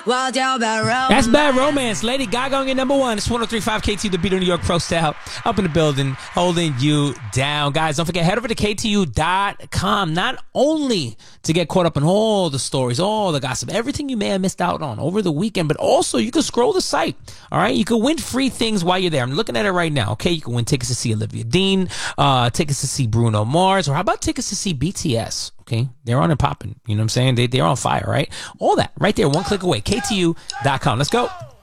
That's Bad Romance. Lady Gaga on your number one. It's 103.5 KTU, the beat of New York Pro Style. Up in the building, holding you down. Guys, don't forget, head over to KTU.com. Not only to get caught up in all the stories, all the gossip, everything you may have missed out on over the weekend, but also you can scroll the site. All right? You can win free things while you're there. I'm looking at it right now. Okay? You can win tickets to see Olivia Dean, tickets to see Bruno Mars, or how about tickets to see BTS? Okay, they're on and popping. You know what I'm saying? They're on fire, right? All that right there, one click away. KTU.com. Let's go.